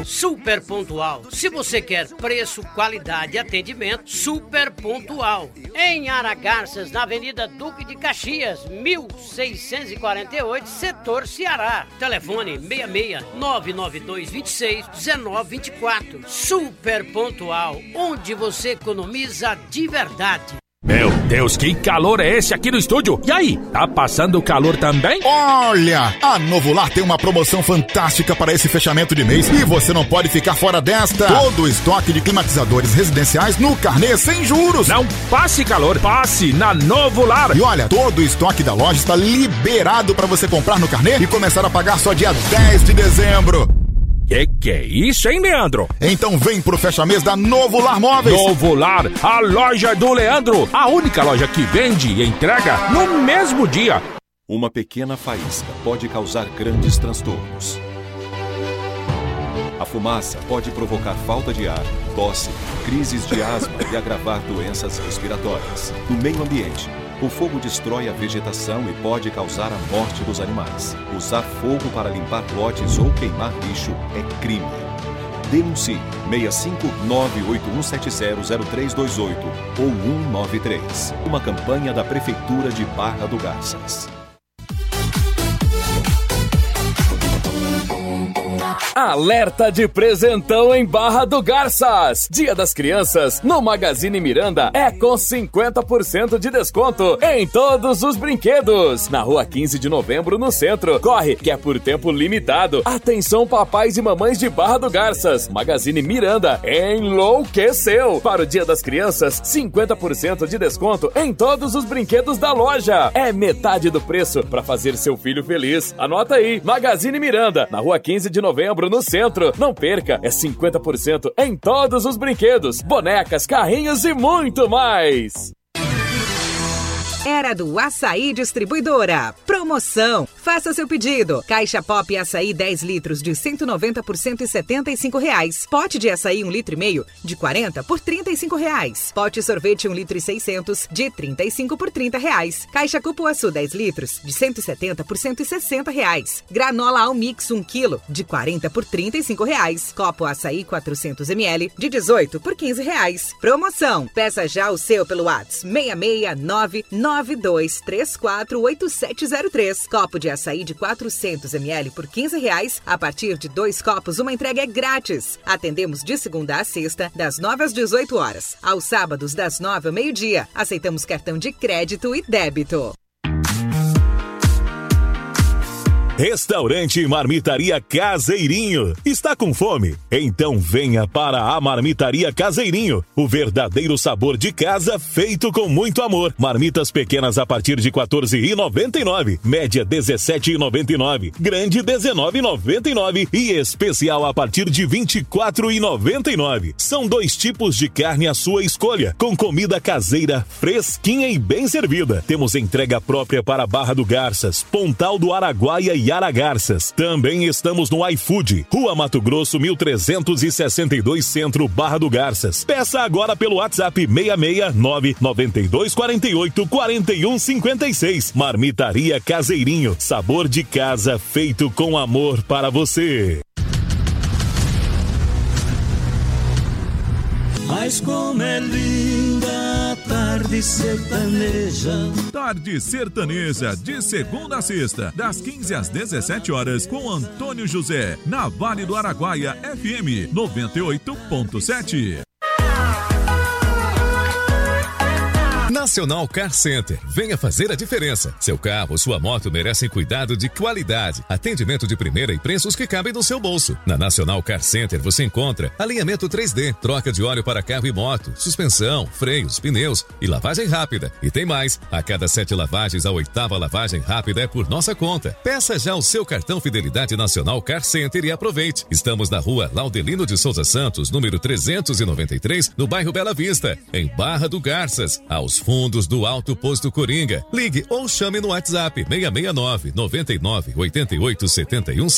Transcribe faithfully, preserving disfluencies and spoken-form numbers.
Super Pontual. Se você quer preço, qualidade e atendimento, Super Pontual. Em Aragarças, na Avenida Duque de Caxias, mil seiscentos e quarenta e oito, setor Ceará. Telefone seis seis nove nove dois dois seis um nove dois quatro. Super Pontual, onde você economiza de verdade. Meu Deus, que calor é esse aqui no estúdio? E aí, tá passando calor também? Olha, a Novo Lar tem uma promoção fantástica para esse fechamento de mês e você não pode ficar fora desta. Todo o estoque de climatizadores residenciais no carnê sem juros. Não passe calor, passe na Novo Lar. E olha, todo o estoque da loja está liberado para você comprar no carnê e começar a pagar só dia dez de dezembro. Que que é isso, hein, Leandro? Então vem pro fecha-mês da Novo Lar Móveis. Novo Lar, a loja do Leandro. A única loja que vende e entrega no mesmo dia. Uma pequena faísca pode causar grandes transtornos. A fumaça pode provocar falta de ar, tosse, crises de asma e agravar doenças respiratórias. No meio ambiente, o fogo destrói a vegetação e pode causar a morte dos animais. Usar fogo para limpar lotes ou queimar lixo é crime. Denuncie seis cinco nove oito um sete zero zero três dois oito ou um nove três. Uma campanha da Prefeitura de Barra do Garças. Alerta de presentão em Barra do Garças. Dia das Crianças no Magazine Miranda é com cinquenta por cento de desconto em todos os brinquedos. Na rua quinze de novembro, no centro. Corre, que é por tempo limitado. Atenção, papais e mamães de Barra do Garças. Magazine Miranda enlouqueceu. Para o Dia das Crianças, cinquenta por cento de desconto em todos os brinquedos da loja. É metade do preço para fazer seu filho feliz. Anota aí, Magazine Miranda, na rua quinze de novembro, no centro. Não perca, é cinquenta por cento em todos os brinquedos, bonecas, carrinhos e muito mais. Era do Açaí Distribuidora. Promoção. Faça seu pedido. Caixa Pop Açaí dez litros de cento e noventa por cento e setenta e cinco reais. Pote de açaí um litro e meio de quarenta por trinta e cinco reais. Pote sorvete um litro e seiscentos de trinta e cinco por trinta reais. Caixa Cupuaçu dez litros de cento e setenta por cento e sessenta reais. Granola Almix um quilo de quarenta por trinta e cinco reais. Copo Açaí quatrocentos mililitros de dezoito por quinze reais. Promoção. Peça já o seu pelo WhatsApp seis seis nove nove dois três quatro oito sete zero três. Copo de açaí de quatrocentos mililitros por quinze reais. A partir de dois copos, uma entrega é grátis. Atendemos de segunda a sexta, das nove às dezoito horas. Aos sábados, das nove ao meio-dia. Aceitamos cartão de crédito e débito. Restaurante Marmitaria Caseirinho. Está com fome? Então venha para a Marmitaria Caseirinho. O verdadeiro sabor de casa feito com muito amor. Marmitas pequenas a partir de quatorze reais e noventa e nove centavos. Média dezessete reais e noventa e nove centavos. Grande dezenove reais e noventa e nove centavos. E especial a partir de vinte e quatro reais e noventa e nove centavos. São dois tipos de carne à sua escolha. Com comida caseira, fresquinha e bem servida. Temos entrega própria para Barra do Garças, Pontal do Araguaia e Aragarças. Também estamos no iFood, Rua Mato Grosso, mil trezentos e sessenta e dois, Centro, Barra do Garças. Peça agora pelo WhatsApp seis seis nove nove dois quatro oito quatro um cinco seis. Marmitaria Caseirinho, sabor de casa feito com amor para você. Mas como é linda a tarde sertaneja. Tarde sertaneja, de segunda a sexta, das quinze às dezessete horas, com Antônio José, na Vale do Araguaia, F M noventa e oito ponto sete. Nacional Car Center. Venha fazer a diferença. Seu carro ou sua moto merecem cuidado de qualidade, atendimento de primeira e preços que cabem no seu bolso. Na Nacional Car Center você encontra alinhamento três D, troca de óleo para carro e moto, suspensão, freios, pneus e lavagem rápida. E tem mais, a cada sete lavagens, a oitava lavagem rápida é por nossa conta. Peça já o seu cartão Fidelidade Nacional Car Center e aproveite. Estamos na rua Laudelino de Souza Santos, número trezentos e noventa e três, no bairro Bela Vista, em Barra do Garças, aos fundos do Alto Posto Coringa. Ligue ou chame no WhatsApp seis seis nove nove nove oito oito sete um